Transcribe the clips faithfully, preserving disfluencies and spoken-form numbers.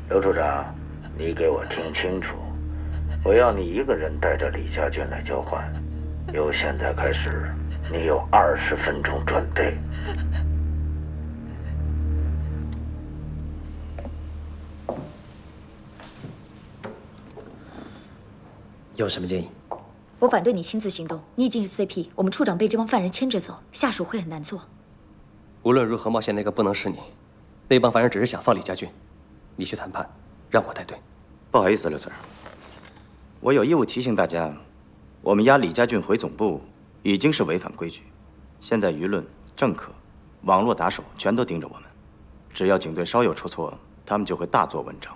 刘处长，你给我听清楚，我要你一个人带着李家军来交换。由现在开始，你有二十分钟准备。 有什么建议？ 我反对你亲自行动。你已经是 C P， 我们处长被这帮犯人牵着走，下属会很难做。 无论如何，冒险那个不能是你。那帮犯人只是想放李家军，你去谈判，让我带队。 不好意思，刘 Sir， 我有义务提醒大家，我们押李家俊回总部已经是违反规矩。现在舆论、政客、网络打手全都盯着我们，只要警队稍有出错，他们就会大做文章。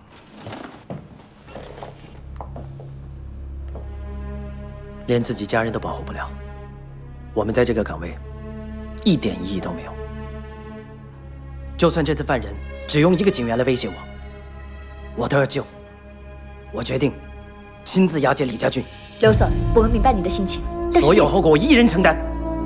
连自己家人都保护不了，我们在这个岗位一点意义都没有。就算这次犯人只用一个警员来威胁我，我都要救。我决定亲自押解李家军。 刘 Sir， 我们明白你的心情，但是所有后果我一人承担。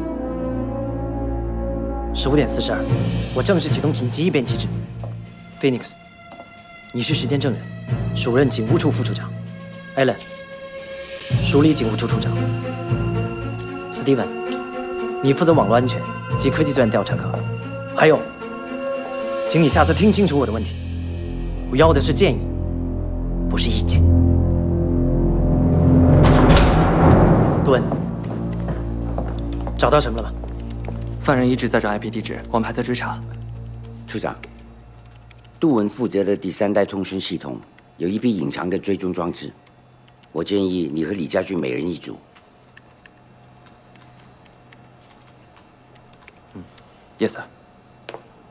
十五点四十二，我正式启动紧急应变机制。Phoenix， 你是时间证人，署任警务处副处长。Alan， 署理警务处处长。Steven， 你负责网络安全及科技罪案调查科。还有，请你下次听清楚我的问题，我要的是建议，不是意见。杜文，找到什么了吗？ 犯人一直在找 I P 地址，我们还在追查。 处长，杜文负责的第三代通讯系统有一批隐藏的追踪装置，我建议你和李家俊每人一组。 嗯 ，Yes sir。